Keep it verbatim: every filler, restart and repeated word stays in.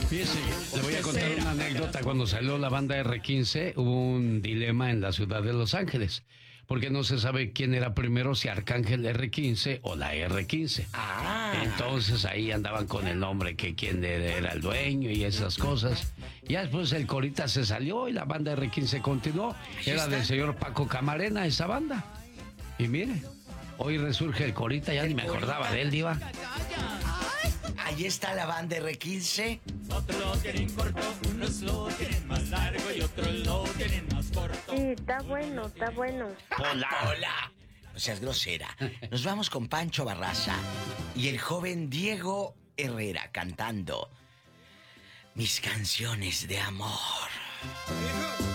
Fíjese, le voy a contar una anécdota. Cuando salió la banda erre quince, hubo un dilema en la ciudad de Los Ángeles, porque no se sabe quién era primero, si Arcángel erre quince o la erre quince. Ah. Entonces ahí andaban con el nombre, que quién era el dueño y esas cosas. Ya después el Corita se salió y la banda erre quince continuó. Era del señor Paco Camarena esa banda. Y mire, hoy resurge el Corita, ya ni me acordaba de él, Diva. Ahí está la banda erre quince. Otros lo tienen corto, unos lo tienen más largo y otros lo tienen más corto. Sí, está bueno, está bueno. Hola, hola. No seas grosera. Nos vamos con Pancho Barraza y el joven Diego Herrera cantando Mis canciones de amor.